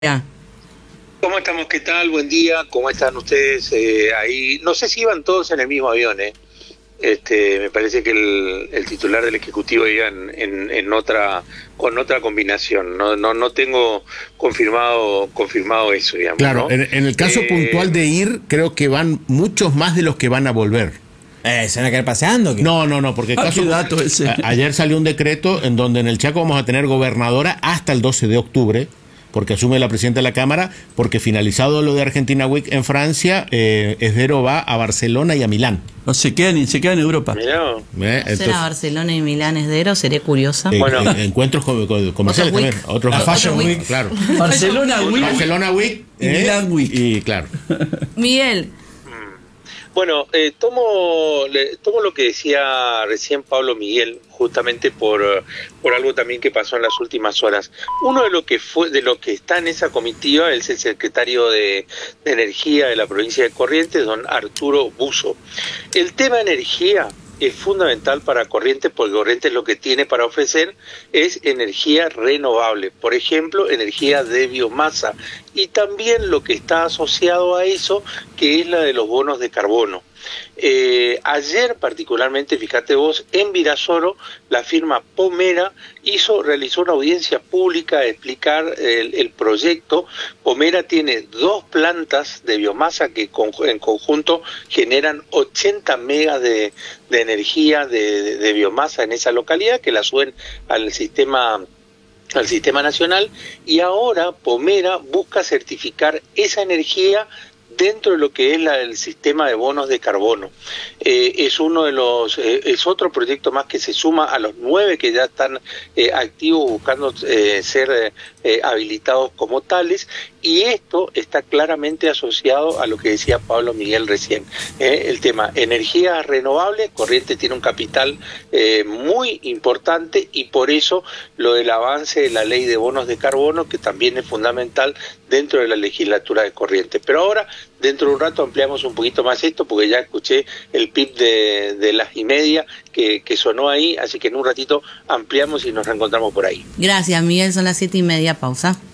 Ya. ¿Cómo estamos? ¿Qué tal? Buen día. ¿Cómo están ustedes ahí? No sé si iban todos en el mismo avión, ¿eh? Me parece que el titular del Ejecutivo iba en otra, con otra combinación. No tengo confirmado eso, digamos. Claro, ¿no? en el caso puntual de ir, creo que van muchos más de los que van a volver. ¿Se van a quedar paseando? ¿Qué? No, porque ¿Qué dato ese? Ayer salió un decreto en donde en el Chaco vamos a tener gobernadora hasta el 12 de octubre, porque asume la presidenta de la Cámara, porque finalizado lo de Argentina Week en Francia, Esdero va a Barcelona y a Milán. No se quedan en Europa. Mirá. Entonces, ¿Será Barcelona y Milán Esdero? Sería curiosa. Bueno. Encuentros comerciales Otro también. Otros La Fashion Week. Claro. Barcelona Week y Milán Week. Y claro. Miguel, Bueno, tomo lo que decía recién Pablo Miguel, justamente por algo también que pasó en las últimas horas. Uno de lo que está en esa comitiva es el secretario de Energía de la provincia de Corrientes, don Arturo Buzo. El tema energía es fundamental para Corrientes, porque Corrientes lo que tiene para ofrecer es energía renovable, por ejemplo, energía de biomasa, y también lo que está asociado a eso, que es la de los bonos de carbono. Ayer particularmente, fíjate vos, en Virasoro, la firma Pomera realizó una audiencia pública a explicar el proyecto. Pomera tiene 2 plantas de biomasa que en conjunto generan 80 megas de energía de biomasa en esa localidad, que la suben al sistema nacional, y ahora Pomera busca certificar esa energía dentro de lo que es el sistema de bonos de carbono. Es otro proyecto más que se suma a los 9 que ya están activos buscando ser habilitados como tales, y esto está claramente asociado a lo que decía Pablo Miguel recién, el tema energías renovables. Corrientes tiene un capital muy importante, y por eso lo del avance de la ley de bonos de carbono, que también es fundamental dentro de la legislatura de Corrientes. Pero ahora, dentro de un rato, ampliamos un poquito más esto, porque ya escuché el pip de las y media que sonó ahí, así que en un ratito ampliamos y nos reencontramos por ahí. gracias Miguel, son las 7:30, pausa.